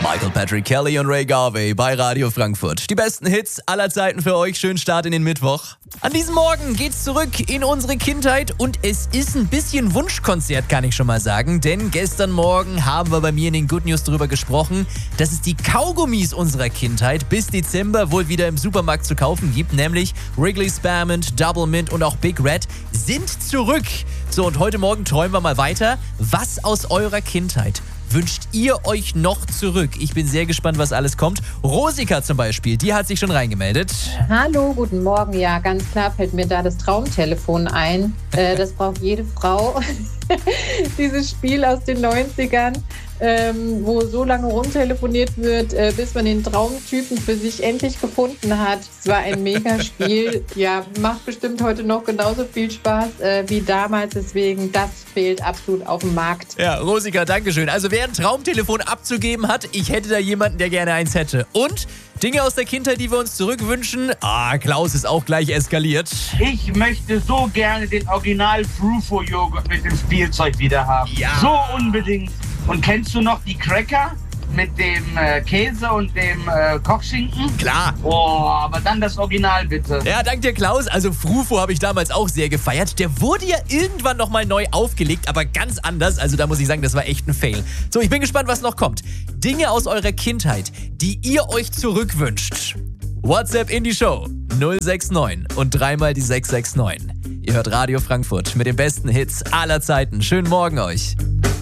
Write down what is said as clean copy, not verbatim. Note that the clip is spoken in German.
Michael Patrick Kelly und Ray Garvey bei Radio Frankfurt. Die besten Hits aller Zeiten für euch. Schönen Start in den Mittwoch. An diesem Morgen geht's zurück in unsere Kindheit und es ist ein bisschen Wunschkonzert, kann ich schon mal sagen. Denn gestern Morgen haben wir bei mir in den Good News darüber gesprochen, dass es die Kaugummis unserer Kindheit bis Dezember wohl wieder im Supermarkt zu kaufen gibt. Nämlich Wrigley Spearmint, Double Mint und auch Big Red sind zurück. So, und heute Morgen träumen wir mal weiter. Was aus eurer Kindheit wünscht ihr euch noch zurück? Ich bin sehr gespannt, was alles kommt. Rosika zum Beispiel, die hat sich schon reingemeldet. Hallo, guten Morgen. Ja, ganz klar fällt mir da das Traumtelefon ein. Das braucht jede Frau. Dieses Spiel aus den 90ern, wo so lange rumtelefoniert wird, bis man den Traumtypen für sich endlich gefunden hat. Es war ein Megaspiel. Ja, macht bestimmt heute noch genauso viel Spaß wie damals. Deswegen, das fehlt absolut auf dem Markt. Ja, Rosika, dankeschön. Also wer ein Traumtelefon abzugeben hat, ich hätte da jemanden, der gerne eins hätte. Und Dinge aus der Kindheit, die wir uns zurückwünschen. Klaus ist auch gleich eskaliert. Ich möchte so gerne den Original Frufo-Joghurt mit dem Spielzeug wieder haben. Ja. So unbedingt. Und kennst du noch die Cracker mit dem Käse und dem Kochschinken? Klar. Oh, aber dann das Original bitte. Ja, dank dir, Klaus. Also Frufo habe ich damals auch sehr gefeiert. Der wurde ja irgendwann nochmal neu aufgelegt, aber ganz anders. Also da muss ich sagen, das war echt ein Fail. So, ich bin gespannt, was noch kommt. Dinge aus eurer Kindheit, die ihr euch zurückwünscht. WhatsApp in die Show 069 und dreimal die 669. Ihr hört Radio Frankfurt mit den besten Hits aller Zeiten. Schönen Morgen euch.